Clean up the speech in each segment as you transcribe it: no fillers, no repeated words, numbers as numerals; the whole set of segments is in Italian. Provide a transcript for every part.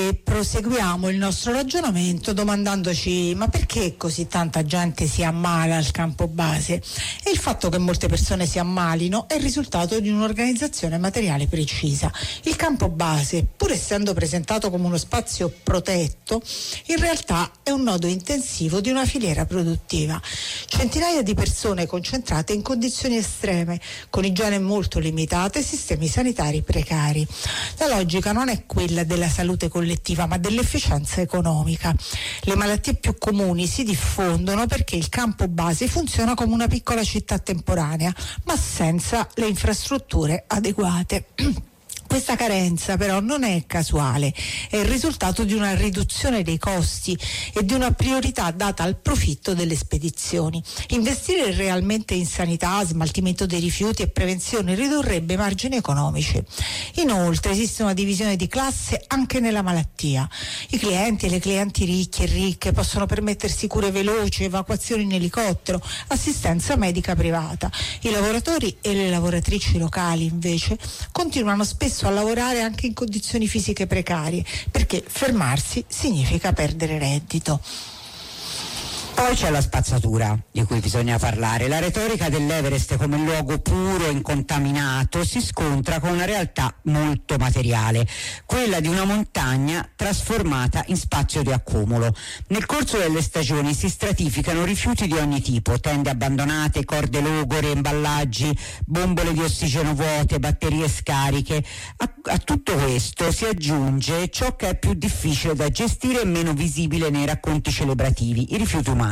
e proseguiamo il nostro ragionamento domandandoci: ma perché così tanta gente si ammala al campo base? E il fatto che molte persone si ammalino è il risultato di un'organizzazione materiale precisa. Il campo base, pur essendo presentato come uno spazio protetto, in realtà è un nodo intensivo di una filiera produttiva. Centinaia di persone concentrate in condizioni estreme, con igiene molto limitate e sistemi sanitari precari. La logica non è quella della salute collettiva, ma dell'efficienza economica. Le malattie più comuni si diffondono perché il campo base funziona come una piccola città temporanea, ma senza le infrastrutture adeguate. Questa carenza però non è casuale, è il risultato di una riduzione dei costi e di una priorità data al profitto delle spedizioni. Investire realmente in sanità, smaltimento dei rifiuti e prevenzione ridurrebbe i margini economici. Inoltre esiste una divisione di classe anche nella malattia. I clienti e le clienti ricchi e ricche possono permettersi cure veloci, evacuazioni in elicottero, assistenza medica privata. I lavoratori e le lavoratrici locali invece continuano spesso a lavorare anche in condizioni fisiche precarie, perché fermarsi significa perdere reddito. Poi c'è la spazzatura di cui bisogna parlare. La retorica dell'Everest come luogo puro e incontaminato si scontra con una realtà molto materiale, quella di una montagna trasformata in spazio di accumulo. Nel corso delle stagioni si stratificano rifiuti di ogni tipo, tende abbandonate, corde logore, imballaggi, bombole di ossigeno vuote, batterie scariche. A tutto questo si aggiunge ciò che è più difficile da gestire e meno visibile nei racconti celebrativi, i rifiuti umani.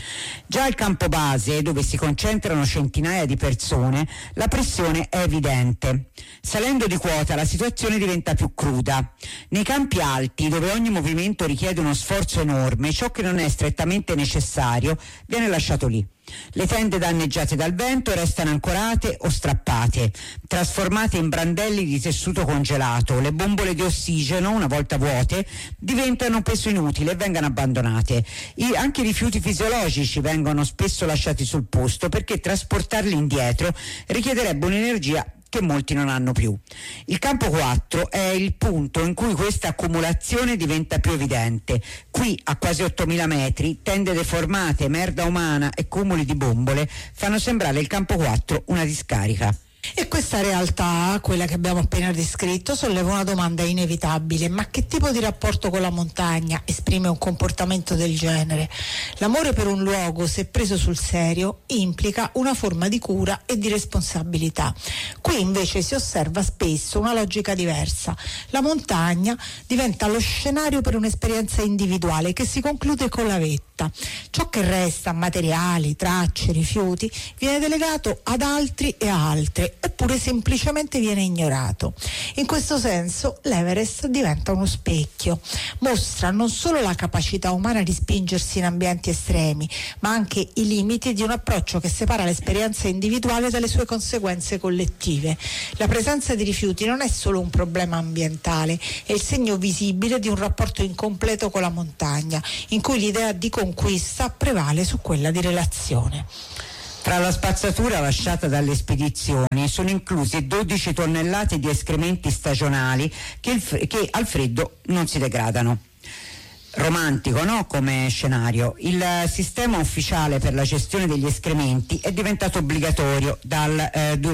Già al campo base, dove si concentrano centinaia di persone, la pressione è evidente. Salendo di quota la situazione diventa più cruda. Nei campi alti, dove ogni movimento richiede uno sforzo enorme, ciò che non è strettamente necessario viene lasciato lì. Le tende danneggiate dal vento restano ancorate o strappate, trasformate in brandelli di tessuto congelato. Le bombole di ossigeno, una volta vuote, diventano peso inutile e vengono abbandonate. Anche i rifiuti fisiologici vengono spesso lasciati sul posto, perché trasportarli indietro richiederebbe un'energia che molti non hanno più. Il campo 4 è il punto in cui questa accumulazione diventa più evidente. Qui, a quasi 8.000 metri, tende deformate, merda umana e cumuli di bombole fanno sembrare il campo 4 una discarica. E questa realtà, quella che abbiamo appena descritto, solleva una domanda inevitabile: ma che tipo di rapporto con la montagna esprime un comportamento del genere? L'amore per un luogo, se preso sul serio, implica una forma di cura e di responsabilità. Qui invece si osserva spesso una logica diversa. La montagna diventa lo scenario per un'esperienza individuale che si conclude con la vetta. Ciò che resta, materiali, tracce, rifiuti, viene delegato ad altri e a altre, eppure semplicemente viene ignorato. In questo senso l'Everest diventa uno specchio, mostra non solo la capacità umana di spingersi in ambienti estremi, ma anche i limiti di un approccio che separa l'esperienza individuale dalle sue conseguenze collettive. La presenza di rifiuti non è solo un problema ambientale, è il segno visibile di un rapporto incompleto con la montagna, in cui l'idea di conquista prevale su quella di relazione. Tra la spazzatura lasciata dalle spedizioni sono inclusi 12 tonnellate di escrementi stagionali che al freddo non si degradano. Romantico, no? Come scenario. Il sistema ufficiale per la gestione degli escrementi è diventato obbligatorio dal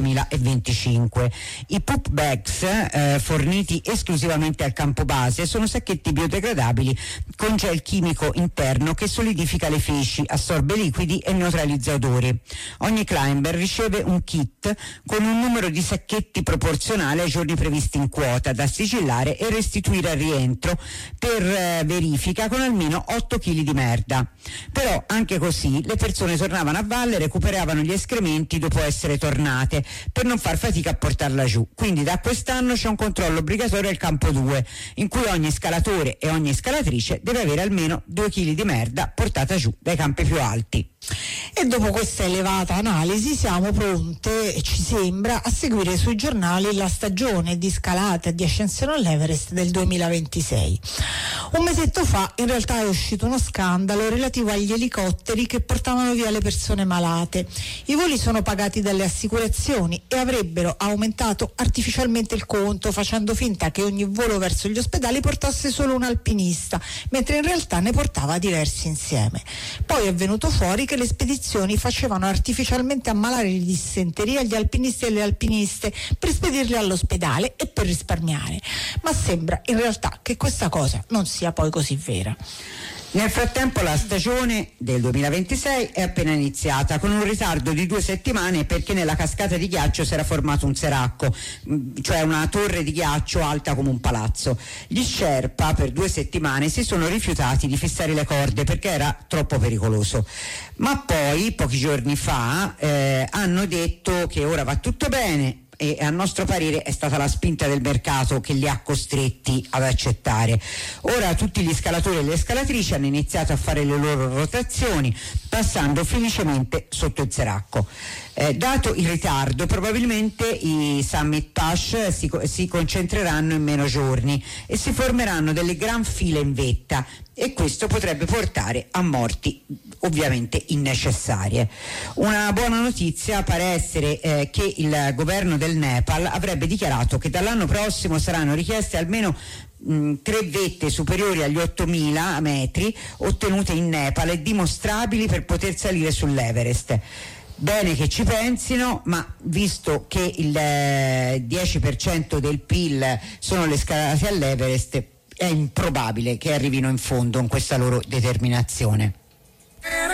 2025. I poop bags forniti esclusivamente al campo base sono sacchetti biodegradabili con gel chimico interno che solidifica le feci, assorbe liquidi e neutralizza odori. Ogni climber riceve un kit con un numero di sacchetti proporzionale ai giorni previsti in quota, da sigillare e restituire al rientro per verifica con almeno 8 kg di merda. Però anche così le persone tornavano a valle e recuperavano gli escrementi dopo essere tornate, per non far fatica a portarla giù. Quindi da quest'anno c'è un controllo obbligatorio al campo 2, in cui ogni scalatore e ogni scalatrice deve avere almeno 2 kg di merda portata giù dai campi più alti. E dopo questa elevata analisi siamo pronte, ci sembra, a seguire sui giornali la stagione di scalata e di ascensione all'Everest del 2026. Un mesetto fa in realtà è uscito uno scandalo relativo agli elicotteri che portavano via le persone malate. I voli sono pagati dalle assicurazioni e avrebbero aumentato artificialmente il conto, facendo finta che ogni volo verso gli ospedali portasse solo un alpinista, mentre in realtà ne portava diversi insieme. Poi è venuto fuori che le spedizioni facevano artificialmente ammalare di dissenteria gli alpinisti e le alpiniste per spedirli all'ospedale e per risparmiare. Ma sembra in realtà che questa cosa non sia poi così vera. Nel frattempo la stagione del 2026 è appena iniziata, con un ritardo di 2 settimane perché nella cascata di ghiaccio si era formato un seracco, cioè una torre di ghiaccio alta come un palazzo. Gli Sherpa per 2 settimane si sono rifiutati di fissare le corde perché era troppo pericoloso, ma poi pochi giorni fa hanno detto che ora va tutto bene, e a nostro parere è stata la spinta del mercato che li ha costretti ad accettare. Ora tutti gli scalatori e le scalatrici hanno iniziato a fare le loro rotazioni passando felicemente sotto il seracco. Dato il ritardo, probabilmente i Summit Pass si concentreranno in meno giorni e si formeranno delle gran file in vetta, e questo potrebbe portare a morti ovviamente innecessarie. Una buona notizia pare essere che il governo del Nepal avrebbe dichiarato che dall'anno prossimo saranno richieste almeno 3 vette superiori agli 8.000 metri ottenute in Nepal e dimostrabili per poter salire sull'Everest. Bene che ci pensino, ma visto che il 10% del PIL sono le scalate all'Everest, è improbabile che arrivino in fondo con questa loro determinazione.